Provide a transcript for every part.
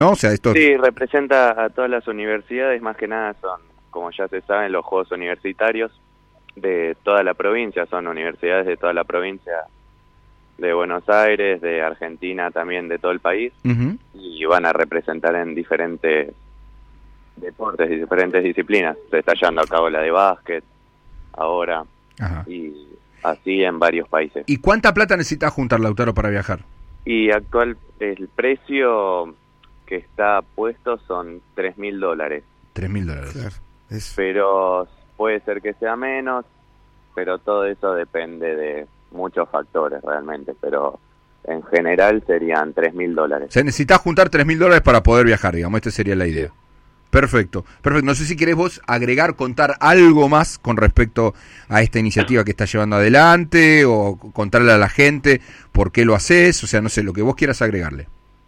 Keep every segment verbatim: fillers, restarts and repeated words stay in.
¿no? O sea, esto... Sí, representa a todas las universidades, más que nada son, como ya se saben, los Juegos Universitarios de toda la provincia, son universidades de toda la provincia de Buenos Aires, de Argentina, también de todo el país, uh-huh. y van a representar en diferentes deportes y diferentes disciplinas. Se está llevando a cabo la de básquet ahora, Ajá. y así en varios países. ¿Y cuánta plata necesitas juntar, Lautaro, para viajar? Y actual, el precio que está puesto son tres mil dólares. Tres mil dólares. Claro. Es... Pero puede ser que sea menos, pero todo eso depende de muchos factores realmente, pero en general serían tres mil dólares. O sea, necesitas juntar tres mil dólares para poder viajar, digamos, esta sería la idea. Perfecto, perfecto. No sé si querés vos agregar, contar algo más con respecto a esta iniciativa que estás llevando adelante, o contarle a la gente por qué lo haces, o sea, no sé, lo que vos quieras agregarle.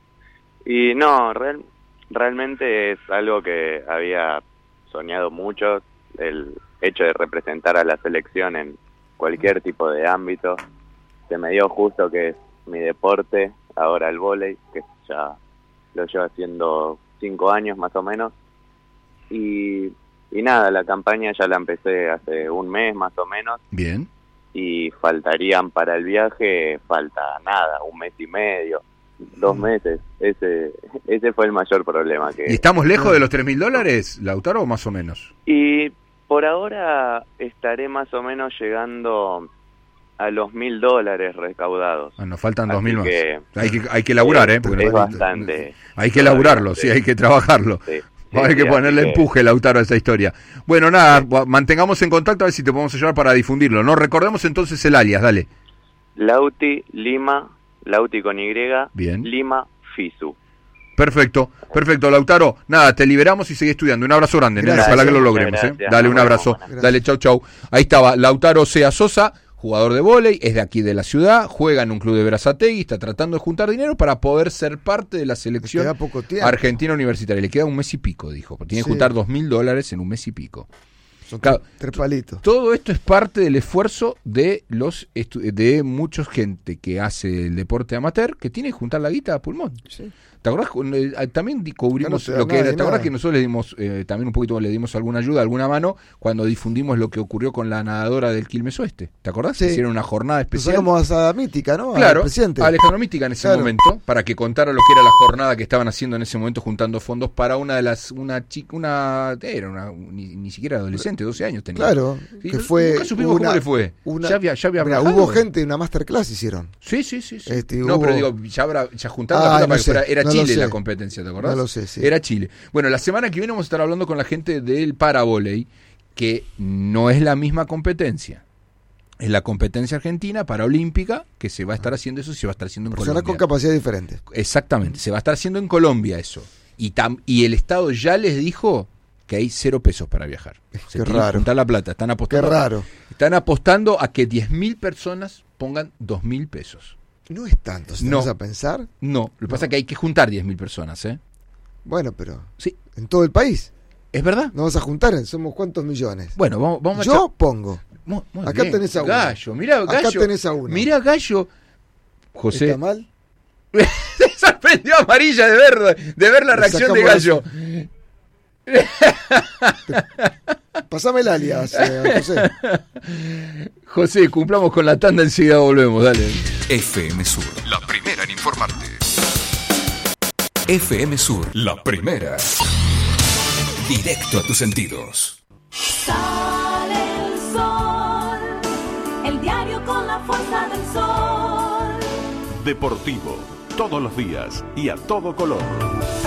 Y no, real, realmente es algo que había soñado mucho, el hecho de representar a la selección en cualquier tipo de ámbito. Se me dio justo que es mi deporte, ahora el vóley, que ya lo llevo haciendo cinco años más o menos. Y, y nada, la campaña ya la empecé hace un mes más o menos. Bien. Y faltarían para el viaje, falta nada, un mes y medio, dos meses. Ese ese fue el mayor problema. Que ¿Y estamos lejos de los tres mil dólares, Lautaro, o más o menos? Y por ahora estaré más o menos llegando a los mil dólares recaudados. Ah, nos faltan dos mil más. Que, hay que hay que laburar, es, ¿eh? Porque es no, bastante. Hay que laburarlo, sí, hay que trabajarlo. Sí. Sí, hay que ponerle empuje, Lautaro, a esa historia. Bueno, nada, sí. mantengamos en contacto a ver si te podemos ayudar para difundirlo, ¿no? Recordemos entonces el alias, dale. Lauti Lima, Lauti con Y, Bien. Lima Fisu. Perfecto, perfecto, Lautaro. Nada, te liberamos y seguí estudiando. Un abrazo grande, gracias, ojalá que lo logremos, ¿eh? Dale un abrazo, dale, chau, chau. Ahí estaba Lautaro Sea Sosa, jugador de vóley, es de aquí de la ciudad, juega en un club de Berazategui, está tratando de juntar dinero para poder ser parte de la selección argentina universitaria. Le queda un mes y pico, dijo, porque tiene sí. que juntar dos mil dólares en un mes y pico. Son claro, tres palitos. Todo esto es parte del esfuerzo de los estu- de mucha gente que hace el deporte amateur, que tiene que juntar la guita a pulmón. Sí. ¿Te acordás? También cubrimos no lo que era, ¿te acordás que nosotros le dimos, eh, también un poquito le dimos alguna ayuda, alguna mano, cuando difundimos lo que ocurrió con la nadadora del Quilmes Oeste? ¿Te acordás? Sí. Hicieron una jornada especial. Nosotros a Mítica, ¿no? Claro, a Alejandro Mítica en ese claro. momento, para que contara lo que era la jornada que estaban haciendo en ese momento, juntando fondos para una de las, una chica, una, era una, ni, ni siquiera adolescente, doce años tenía. Claro, ¿sí? que fue. Nunca supimos una, cómo le fue. Una, ya había, ya había mira, hubo gente, una masterclass hicieron. Sí, sí, sí. sí. Este, no, hubo... pero digo, ya, habrá, ya juntaron ah, la plata no para sé, que fuera, era no Chile la competencia. ¿Te acordás? No lo sé, sí. Era Chile. Bueno, la semana que viene vamos a estar hablando con la gente del Paravóley, que no es la misma competencia. Es la competencia argentina paraolímpica que se va a estar haciendo eso, se va a estar haciendo en Personas Colombia. con capacidades diferentes. Exactamente, se va a estar haciendo en Colombia eso. Y, tam, y el Estado ya les dijo que hay cero pesos para viajar. Se Qué tiene raro. que juntar la plata. Están apostando, Qué raro. Están apostando a que diez mil personas pongan dos mil pesos. No es tanto, si no. vas a pensar. No, lo que no. pasa es que hay que juntar diez mil personas, ¿eh? Bueno, pero sí. en todo el país. ¿Es verdad? No vas a juntar, somos cuántos millones. Bueno, vamos, vamos Yo a... Yo pongo. Muy, muy Acá bien. tenés a uno. Gallo, mirá, Gallo. Acá tenés a uno. Mirá, Gallo. José. ¿Está mal? Se sorprendió amarilla de ver, de ver la Le reacción de Gallo. Pasame el alias, eh, José. José, cumplamos con la tanda, enseguida volvemos, dale. F M Sur, la primera en informarte. F M Sur, la primera. Directo a tus sentidos. Sale el sol, el diario con la fuerza del sol. Deportivo, todos los días y a todo color.